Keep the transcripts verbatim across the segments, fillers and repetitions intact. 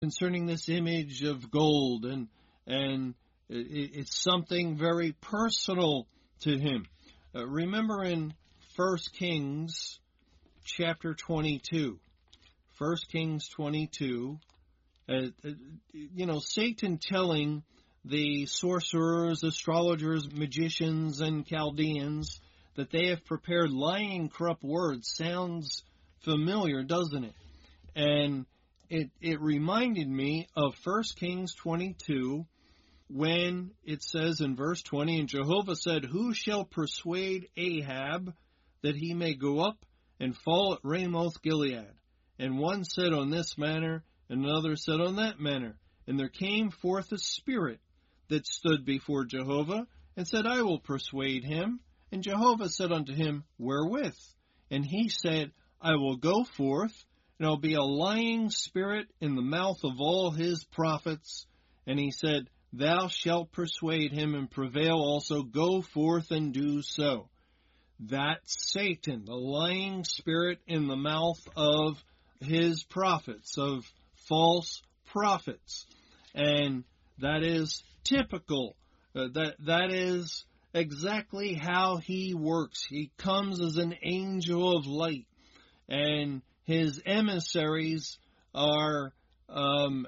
concerning this image of gold, and and it's something very personal to him. Uh, remember in First Kings chapter twenty-two, First Kings twenty-two, uh, you know, Satan telling the sorcerers, astrologers, magicians, and Chaldeans that they have prepared lying, corrupt words sounds familiar, doesn't it? And it it reminded me of First Kings twenty-two, when it says in verse twenty, and Jehovah said, who shall persuade Ahab that he may go up and fall at Ramoth Gilead? And one said on this manner, and another said on that manner. And there came forth a spirit that stood before Jehovah, and said, I will persuade him. And Jehovah said unto him, wherewith? And he said, I will go forth, and I'll be a lying spirit in the mouth of all his prophets. And he said, thou shalt persuade him, and prevail also. Go forth and do so. That's Satan, the lying spirit in the mouth of his prophets, of false prophets. And that is typical. Uh, that that is exactly how he works. He comes as an angel of light, and his emissaries are um,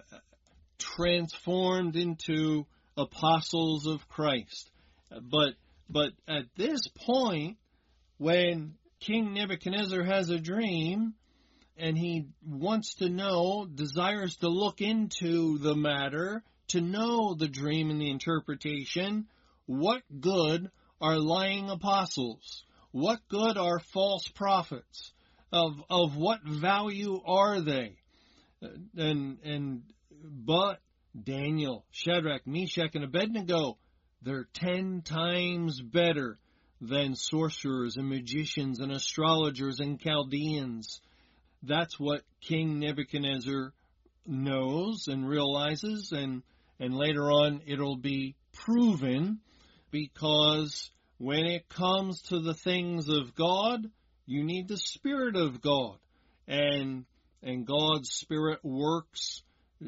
transformed into apostles of Christ. But but at this point, when King Nebuchadnezzar has a dream, and he wants to know, desires to look into the matter, to know the dream and the interpretation, what good are lying apostles? What good are false prophets? Of of what value are they? And and but Daniel, Shadrach, Meshach, and Abednego, they're ten times better than sorcerers and magicians and astrologers and Chaldeans. That's what King Nebuchadnezzar knows and realizes, and, and later on it'll be proven, because when it comes to the things of God, you need the Spirit of God. And, and God's Spirit works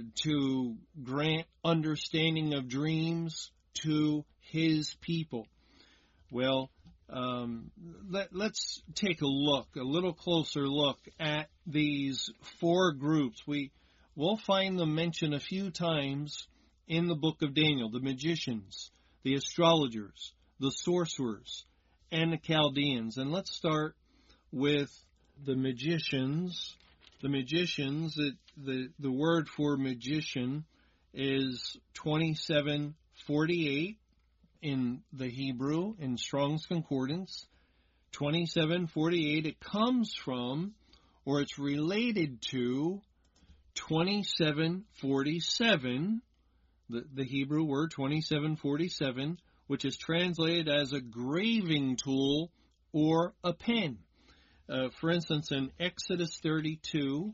to grant understanding of dreams to His people. Well, Um, let, let's take a look, a little closer look at these four groups. We will find them mentioned a few times in the book of Daniel: the magicians, the astrologers, the sorcerers, and the Chaldeans. And let's start with the magicians. The magicians, it, the, the word for magician is twenty-seven forty-eight. In the Hebrew, in Strong's Concordance, twenty-seven forty-eight, it comes from, or it's related to, twenty-seven forty-seven, the, the Hebrew word twenty-seven forty-seven, which is translated as a graving tool or a pen. Uh, for instance, in Exodus thirty-two,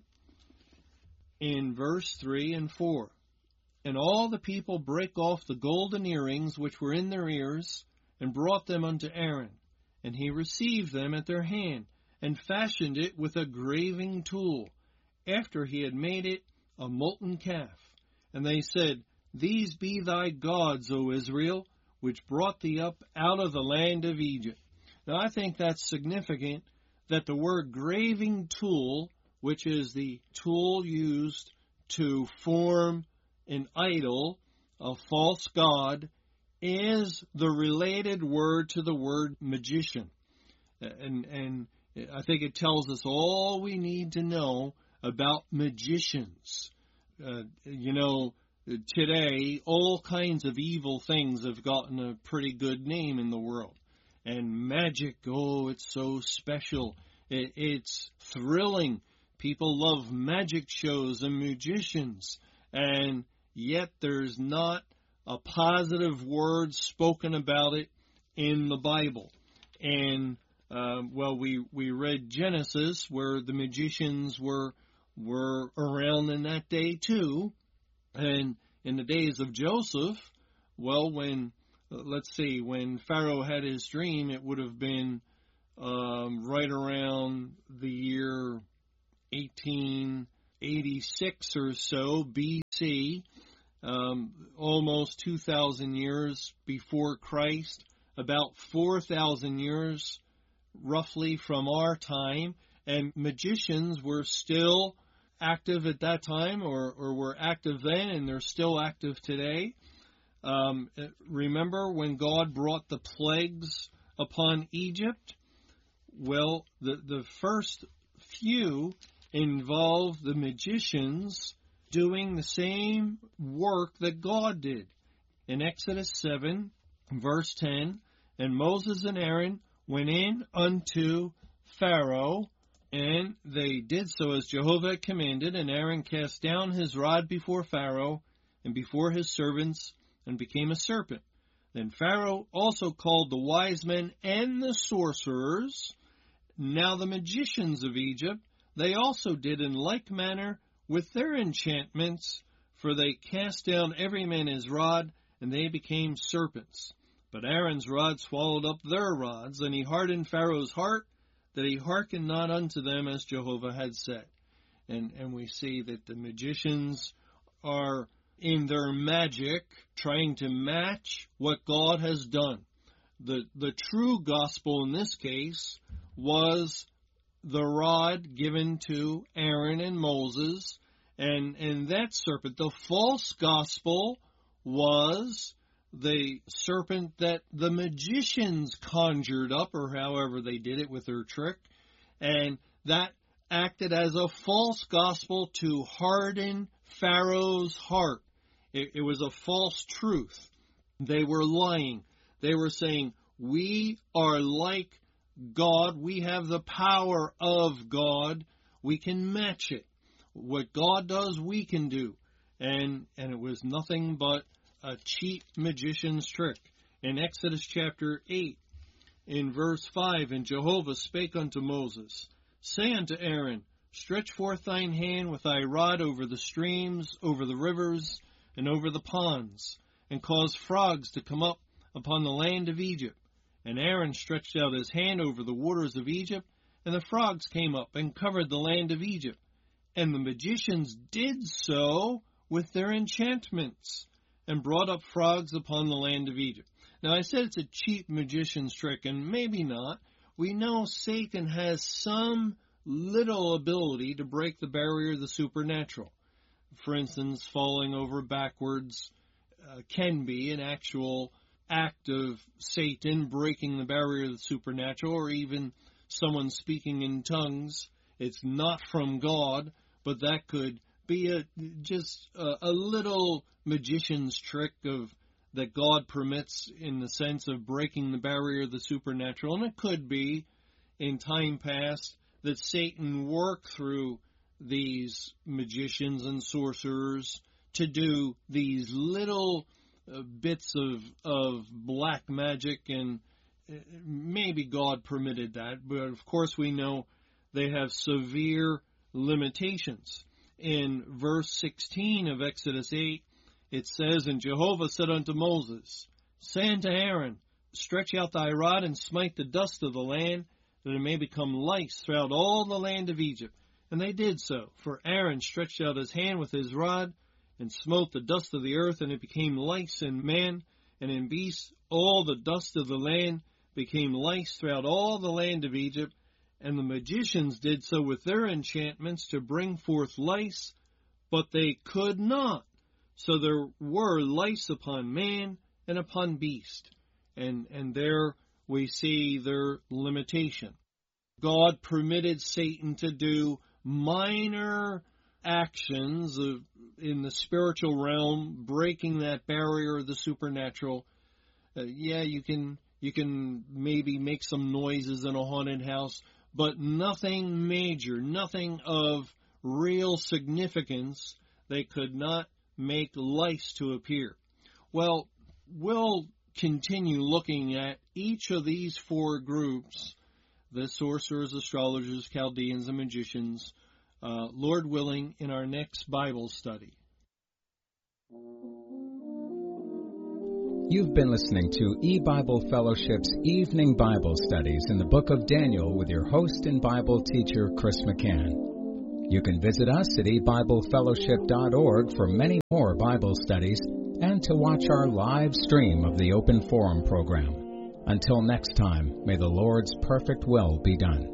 in verse three and four, and all the people brake off the golden earrings which were in their ears, and brought them unto Aaron. And he received them at their hand, and fashioned it with a graving tool, after he had made it a molten calf. And they said, These be thy gods, O Israel, which brought thee up out of the land of Egypt. Now I think that's significant, that the word graving tool, which is the tool used to form an idol, a false god, is the related word to the word magician. And, and I think it tells us all we need to know about magicians. Uh, you know, today, all kinds of evil things have gotten a pretty good name in the world. And magic, oh, it's so special. It, it's thrilling. People love magic shows and magicians. And yet there's not a positive word spoken about it in the Bible. And, uh, well, we, we read Genesis, where the magicians were were around in that day too. And in the days of Joseph, well, when, let's see, when Pharaoh had his dream, it would have been um, right around the year eighteen eighty-six or so B C, um, almost two thousand years before Christ, about four thousand years roughly from our time, and magicians were still active at that time, or, or were active then, and they're still active today. Um, remember when God brought the plagues upon Egypt? Well, the, the first few involved the magicians doing the same work that God did. In Exodus seven, verse ten, and Moses and Aaron went in unto Pharaoh, and they did so as Jehovah had commanded, and Aaron cast down his rod before Pharaoh and before his servants, and became a serpent. Then Pharaoh also called the wise men and the sorcerers. Now the magicians of Egypt, they also did in like manner with their enchantments, for they cast down every man his rod, and they became serpents. But Aaron's rod swallowed up their rods, and he hardened Pharaoh's heart, that he hearkened not unto them as Jehovah had said. And, and we see that the magicians are in their magic trying to match what God has done. The, the true gospel in this case was the rod given to Aaron and Moses, and, and that serpent. The false gospel was the serpent that the magicians conjured up, or however they did it with their trick, and that acted as a false gospel to harden Pharaoh's heart. It, it was a false truth. They were lying. They were saying, we are like God. We have the power of God. We can match it. What God does, we can do. And, and it was nothing but a cheap magician's trick. In Exodus chapter eight, in verse five, and Jehovah spake unto Moses, say unto Aaron, stretch forth thine hand with thy rod over the streams, over the rivers, and over the ponds, and cause frogs to come up upon the land of Egypt. And Aaron stretched out his hand over the waters of Egypt, and the frogs came up and covered the land of Egypt. And the magicians did so with their enchantments, and brought up frogs upon the land of Egypt. Now, I said it's a cheap magician's trick, and maybe not. We know Satan has some little ability to break the barrier of the supernatural. For instance, falling over backwards uh, can be an actual act of Satan breaking the barrier of the supernatural, or even someone speaking in tongues. It's not from God, but that could be a just a, a little magician's trick of that God permits in the sense of breaking the barrier of the supernatural. And it could be, in time past, that Satan worked through these magicians and sorcerers to do these little uh, bits of of black magic, and maybe God permitted that. But of course we know they have severe limitations. In verse sixteen of Exodus eight, it says, and Jehovah said unto Moses, say unto Aaron, stretch out thy rod and smite the dust of the land, that it may become lice throughout all the land of Egypt. And they did so. For Aaron stretched out his hand with his rod, and smote the dust of the earth, and it became lice in man and in beasts. All the dust of the land became lice throughout all the land of Egypt. And the magicians did so with their enchantments to bring forth lice, but they could not. So there were lice upon man and upon beast. And, and there we see their limitation. God permitted Satan to do minor actions of, in the spiritual realm, breaking that barrier of the supernatural. Uh, yeah, you can you can maybe make some noises in a haunted house, but nothing major, nothing of real significance. They could not make lice to appear. Well, we'll continue looking at each of these four groups, the sorcerers, astrologers, Chaldeans, and magicians, uh, Lord willing, in our next Bible study. You've been listening to E-Bible Fellowship's Evening Bible Studies in the Book of Daniel with your host and Bible teacher, Chris McCann. You can visit us at e bible fellowship dot org for many more Bible studies and to watch our live stream of the Open Forum program. Until next time, may the Lord's perfect will be done.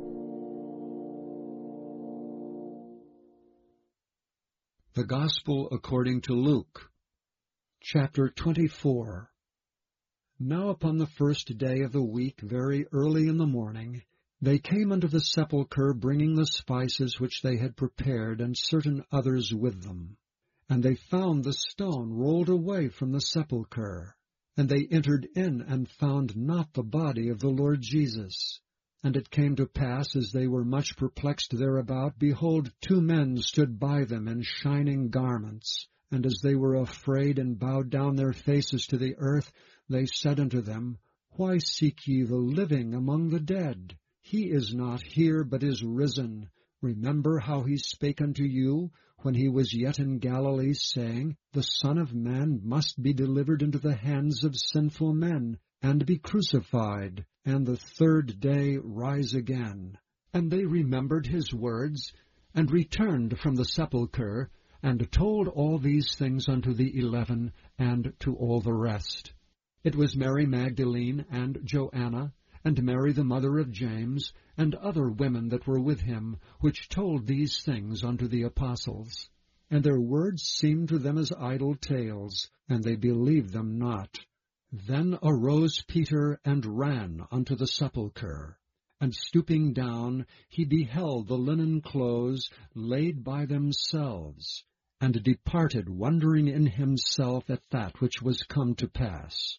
The Gospel according to Luke, chapter twenty-four. Now upon the first day of the week, very early in the morning, they came unto the sepulchre, bringing the spices which they had prepared, and certain others with them. And they found the stone rolled away from the sepulchre. And they entered in, and found not the body of the Lord Jesus. And it came to pass, as they were much perplexed thereabout, behold, two men stood by them in shining garments. And as they were afraid, and bowed down their faces to the earth, they said unto them, Why seek ye the living among the dead? He is not here, but is risen. Remember how he spake unto you, when he was yet in Galilee, saying, The Son of Man must be delivered into the hands of sinful men, and be crucified, and the third day rise again. And they remembered his words, and returned from the sepulchre, and told all these things unto the eleven, and to all the rest. It was Mary Magdalene, and Joanna, and Mary the mother of James, and other women that were with him, which told these things unto the apostles. And their words seemed to them as idle tales, and they believed them not. Then arose Peter, and ran unto the sepulchre. And stooping down, he beheld the linen clothes laid by themselves, and departed, wondering in himself at that which was come to pass.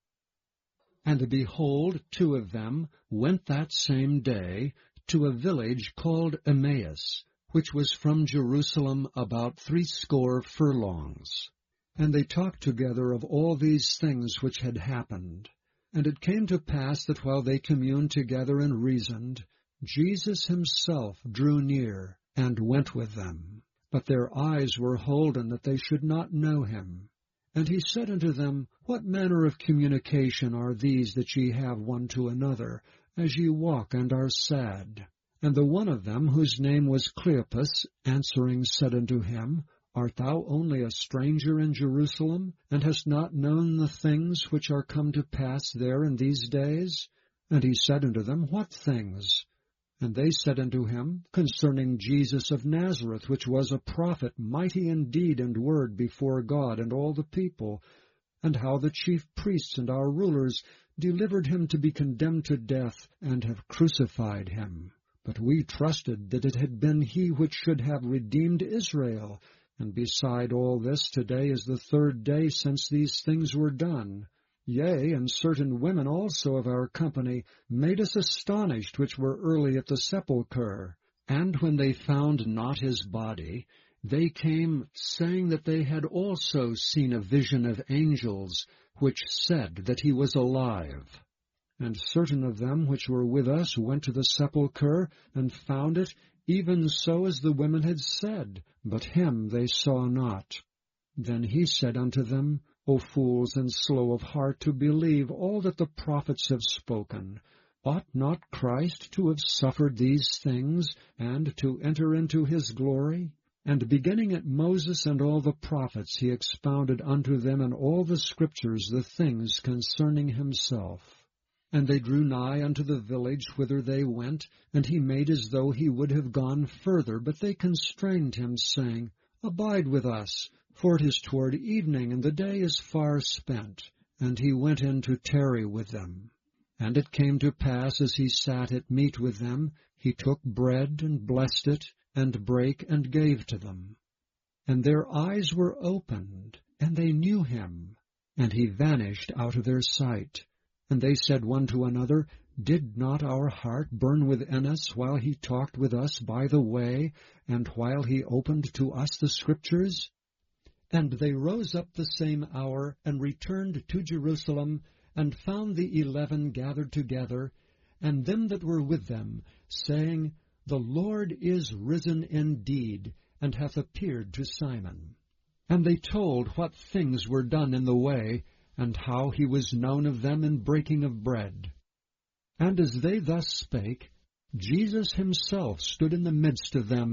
And behold, two of them went that same day to a village called Emmaus, which was from Jerusalem about threescore furlongs. And they talked together of all these things which had happened. And it came to pass that while they communed together and reasoned, Jesus himself drew near, and went with them. But their eyes were holden that they should not know him. And he said unto them, What manner of communication are these that ye have one to another, as ye walk and are sad? And the one of them, whose name was Cleopas, answering said unto him, Art thou only a stranger in Jerusalem, and hast not known the things which are come to pass there in these days? And he said unto them, What things? And they said unto him, Concerning Jesus of Nazareth, which was a prophet, mighty in deed and word before God and all the people, and how the chief priests and our rulers delivered him to be condemned to death, and have crucified him. But we trusted that it had been he which should have redeemed Israel. And beside all this, today is the third day since these things were done. Yea, and certain women also of our company made us astonished, which were early at the sepulchre. And when they found not his body, they came, saying that they had also seen a vision of angels, which said that he was alive. And certain of them which were with us went to the sepulchre, and found it, even so as the women had said, but him they saw not. Then he said unto them, O fools and slow of heart to believe all that the prophets have spoken, ought not Christ to have suffered these things, and to enter into his glory? And beginning at Moses and all the prophets, he expounded unto them in all the Scriptures the things concerning himself. And they drew nigh unto the village whither they went, and he made as though he would have gone further, but they constrained him, saying, Abide with us, for it is toward evening, and the day is far spent. And he went in to tarry with them. And it came to pass, as he sat at meat with them, he took bread, and blessed it, and brake, and gave to them. And their eyes were opened, and they knew him, and he vanished out of their sight. And they said one to another, Did not our heart burn within us while he talked with us by the way, and while he opened to us the Scriptures? And they rose up the same hour, and returned to Jerusalem, and found the eleven gathered together, and them that were with them, saying, The Lord is risen indeed, and hath appeared to Simon. And they told what things were done in the way, and how he was known of them in breaking of bread. And as they thus spake, Jesus himself stood in the midst of them,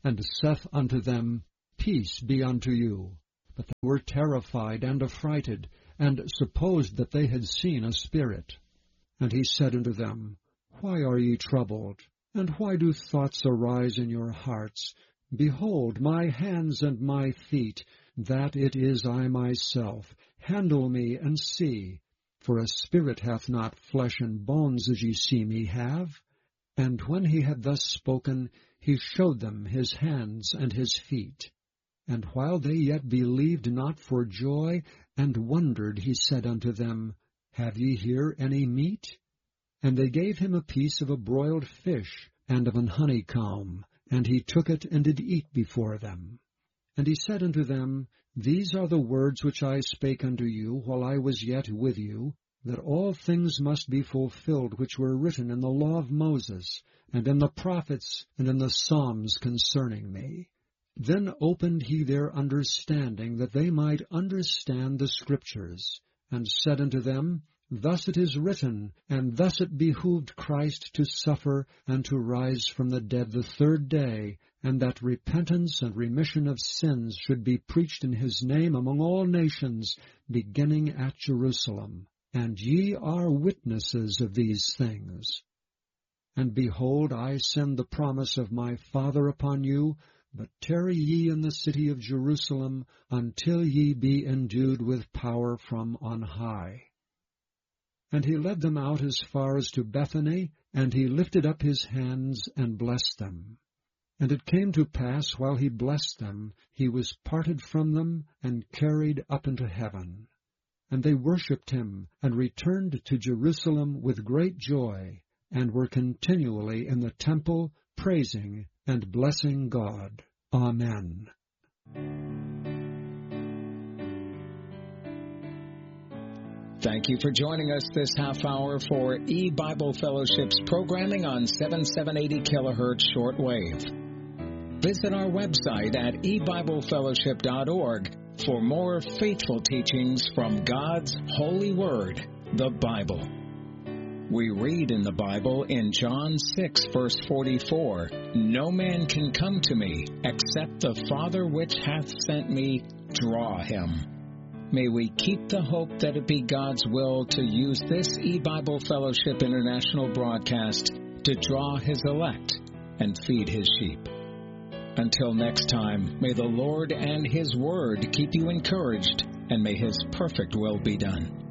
and saith unto them, Peace be unto you. But they were terrified and affrighted, and supposed that they had seen a spirit. And he said unto them, Why are ye troubled? And why do thoughts arise in your hearts? Behold, my hands and my feet, that it is I myself. Handle me, and see. For a spirit hath not flesh and bones, as ye see me have. And when he had thus spoken, he showed them his hands and his feet. And while they yet believed not for joy, and wondered, he said unto them, Have ye here any meat? And they gave him a piece of a broiled fish, and of an honeycomb, and he took it, and did eat before them. And he said unto them, These are the words which I spake unto you while I was yet with you, that all things must be fulfilled which were written in the law of Moses, and in the prophets, and in the Psalms concerning me. Then opened he their understanding, that they might understand the Scriptures, and said unto them, Thus it is written, and thus it behooved Christ to suffer, and to rise from the dead the third day, and that repentance and remission of sins should be preached in his name among all nations, beginning at Jerusalem. And ye are witnesses of these things. And behold, I send the promise of my Father upon you, but tarry ye in the city of Jerusalem, until ye be endued with power from on high. And he led them out as far as to Bethany, and he lifted up his hands and blessed them. And it came to pass, while he blessed them, he was parted from them, and carried up into heaven. And they worshipped him, and returned to Jerusalem with great joy, and were continually in the temple, praising and blessing God. Amen. Thank you for joining us this half hour for E-Bible Fellowship's programming on seventy-seven eighty kilohertz shortwave. Visit our website at e bible fellowship dot org for more faithful teachings from God's holy word, the Bible. We read in the Bible in John six, verse forty-four, No man can come to me except the Father which hath sent me draw him. May we keep the hope that it be God's will to use this E-Bible Fellowship International broadcast to draw his elect and feed his sheep. Until next time, may the Lord and his word keep you encouraged, and may his perfect will be done.